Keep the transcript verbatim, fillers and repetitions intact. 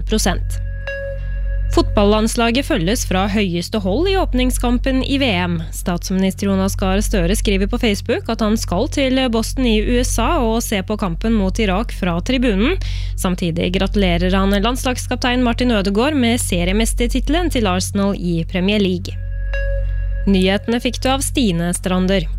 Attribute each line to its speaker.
Speaker 1: prosent. Fotballandslaget følges fra høyeste hold i åpningskampen i V M. Statsminister Jonas Gahr Støre skriver på Facebook at han skal til Boston i U S A og se på kampen mot Irak fra tribunen. Samtidig gratulerer han landslagskaptein Martin Ødegaard med seriemestertitelen til Arsenal i Premier League. Nyhetene fikk du av Stine Strander.